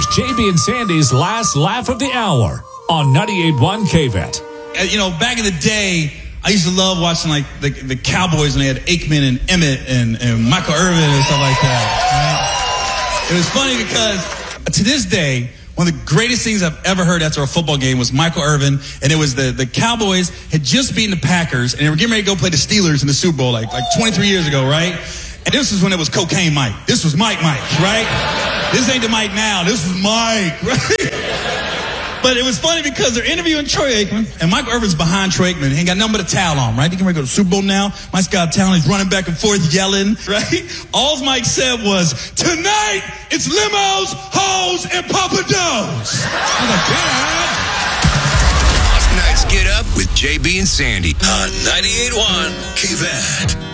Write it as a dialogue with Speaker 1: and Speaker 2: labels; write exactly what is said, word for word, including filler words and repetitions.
Speaker 1: J B and Sandy's Last Laugh of the Hour on ninety-eight point one K V A T.
Speaker 2: Uh, you know, back in the day, I used to love watching like the, the Cowboys, and they had Aikman and Emmett and, and Michael Irvin and stuff like that. Right? It was funny because to this day, one of the greatest things I've ever heard after a football game was Michael Irvin, and it was the, the Cowboys had just beaten the Packers, and they were getting ready to go play the Steelers in the Super Bowl like, like twenty-three years ago, right? And this was when it was Cocaine Mike. This was Mike Mike, right? This ain't the Mike now. This was Mike, right? But it was funny because they're interviewing Troy Aikman, and Michael Irvin's behind Troy Aikman. He ain't got nothing but a towel on, right? He can ready to go to the Super Bowl now. Mike's got a towel, he's running back and forth yelling, right? All Mike said was, tonight, it's limos, hoes, and Papa Do's. I was like, God.
Speaker 3: Tonight's Get Up with J B and Sandy on ninety-eight point one K V A T.